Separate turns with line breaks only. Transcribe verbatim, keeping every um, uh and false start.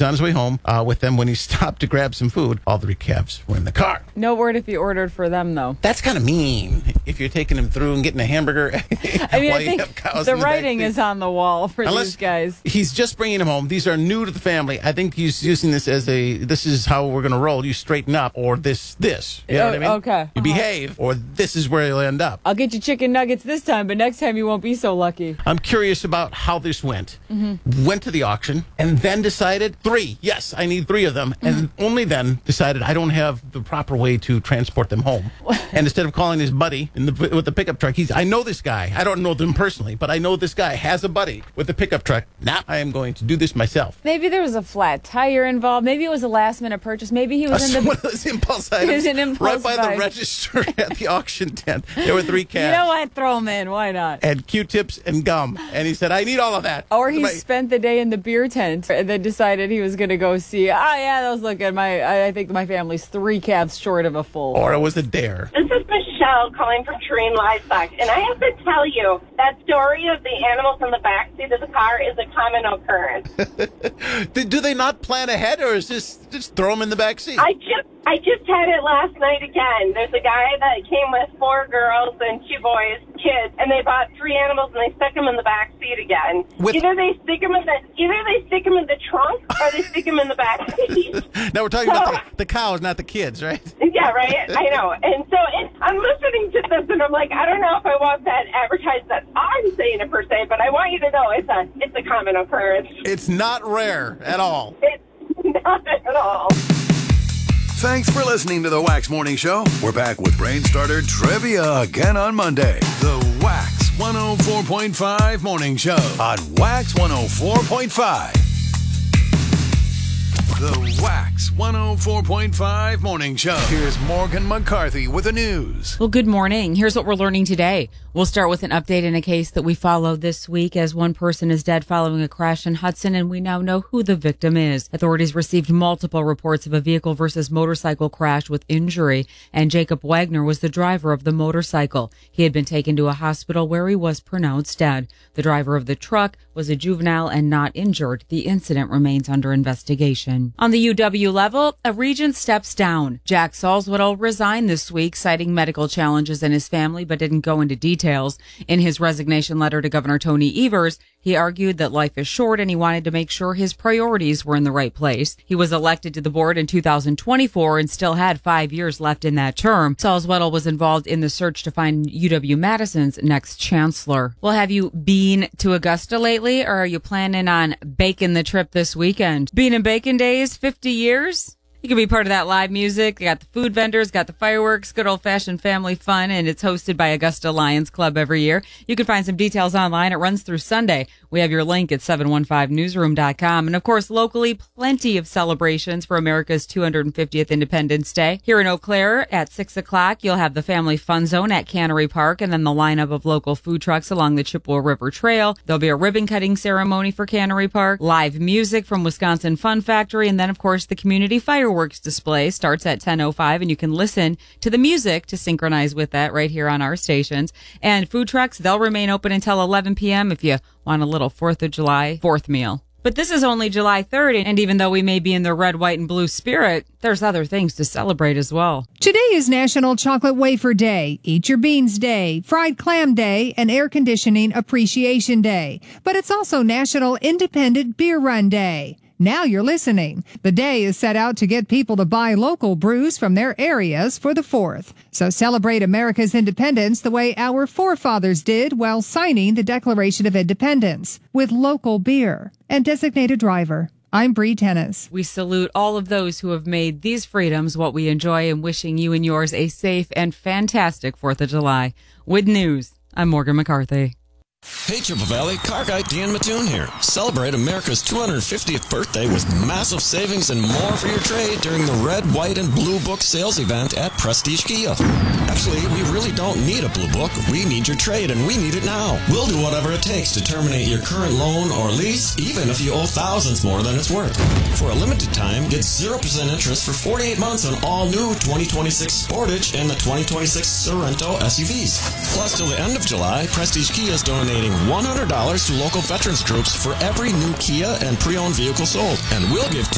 on his way home uh, with them. When he stopped to grab some food, all three calves were in the car.
No word if he ordered for them, though.
That's kind of mean if you're taking him through and getting a hamburger.
I mean, I think the, the writing is on the wall for
Unless
these guys.
He's just bringing them home. These are new to the family. I think he's using this as a, this is how we're going to roll. You straighten up, or this, this. You know
oh,
what I mean?
Okay.
You
uh-huh.
behave, or this is where you'll end up.
I'll get you chicken nuggets this time, but next time you won't be so lucky.
I'm curious about how this went.
Mm-hmm.
Went to the auction and then decided, three, yes, I need three of them. Mm-hmm. And only then decided I don't have the proper way to transport them home. And instead of calling his buddy in the, with the pickup truck, he's, I know this guy. I don't know them personally, but I know this guy has a buddy with the pickup truck. Now I am going to do this myself.
Maybe there was a flat tire involved. Maybe it was a last minute purchase. Maybe he was
That's
in the
one of those impulse items.
It was an impulse
right by
buy.
the register at the auction tent. There were three calves.
You know what? Throw them in. Why not?
And Q-tips and gum. And he said, I need all of that.
Or he
My-
spent the day in the beer tent and then decided he was going to go see, ah, oh, yeah, those look good. My, I, I think my family's three calves short of a full.
Or it was a dare.
This is Michelle calling from Terrain Livestock, and I have to tell you, that story of the animals in the backseat of the car is a common occurrence.
do, do they not plan ahead, or is this just throw them in the back seat?
I just I just had it last night again. There's a guy that came with four girls and two boys, kids, and they bought three animals and they stuck them in the back seat again.
With-
either they stick them in the either they stick them in the trunk or they stick them in the back seat.
Now we're talking
So-
about the, the cows, not the kids, right?
Yeah, right. I know. And so it, I'm listening to this, and I'm like, I don't know if I want that advertised that I'm saying it per se, but I want you to know it's a it's a common occurrence.
It's not rare at all.
It's not at all.
Thanks for listening to the Wax Morning Show. We're back with Brain Starter Trivia again on Monday. The Wax one oh four point five Morning Show on Wax one oh four point five. The Wax one oh four point five Morning Show. Here's Morgan McCarthy with the news.
Well, good morning. Here's what we're learning today. We'll start with an update in a case that we followed this week, as one person is dead following a crash in Hudson, and we now know who the victim is. Authorities received multiple reports of a vehicle versus motorcycle crash with injury, and Jacob Wagner was the driver of the motorcycle. He had been taken to a hospital where he was pronounced dead. The driver of the truck was a juvenile and not injured. The incident remains under investigation. On the U W level, a regent steps down. Jack Salzwedel resigned this week, citing medical challenges in his family, but didn't go into details. In his resignation letter to Governor Tony Evers, he argued that life is short and he wanted to make sure his priorities were in the right place. He was elected to the board in two thousand twenty-four and still had five years left in that term. Salzwedel was involved in the search to find U W-Madison's next chancellor. Well, have you been to Augusta lately, or are you planning on baking the trip this weekend? Bean and Bacon Days, fifty years? You can be part of that live music. They got the food vendors, got the fireworks, good old-fashioned family fun, and it's hosted by Augusta Lions Club every year. You can find some details online. It runs through Sunday. We have your link at seven one five newsroom dot com. And, of course, locally, plenty of celebrations for America's two hundred fiftieth Independence Day. Here in Eau Claire at six o'clock, you'll have the Family Fun Zone at Cannery Park, and then the lineup of local food trucks along the Chippewa River Trail. There'll be a ribbon-cutting ceremony for Cannery Park, live music from Wisconsin Fun Factory, and then, of course, the community fireworks display starts at ten oh five, and you can listen to the music to synchronize with that right here on our stations. And food trucks, they'll remain open until eleven p.m. if you want a little fourth of July fourth meal. But this is only July third, and even though we may be in the red, white, and blue spirit, there's other things to celebrate as well.
Today is National Chocolate Wafer Day, Eat Your Beans Day, Fried Clam Day, and Air Conditioning Appreciation Day. But it's also National Independent Beer Run Day. Now you're listening. The day is set out to get people to buy local brews from their areas for the fourth. So celebrate America's independence the way our forefathers did while signing the Declaration of Independence, with local beer. And designated driver, I'm Bree Tennis.
We salute all of those who have made these freedoms what we enjoy, and wishing you and yours a safe and fantastic fourth of July. With news, I'm Morgan McCarthy.
Hey, Chippewa Valley, car guy Dan Mattoon here. Celebrate America's two hundred fiftieth birthday with massive savings and more for your trade during the Red, White, and Blue Book sales event at Prestige Kia. Actually, we really don't need a Blue Book. We need your trade, and we need it now. We'll do whatever it takes to terminate your current loan or lease, even if you owe thousands more than it's worth. For a limited time, get zero percent interest for forty-eight months on all new twenty twenty-six Sportage and the twenty twenty-six Sorento S U Vs. Plus, till the end of July, Prestige Kia is donating one hundred dollars to local veterans groups for every new Kia and pre-owned vehicle sold. And we'll give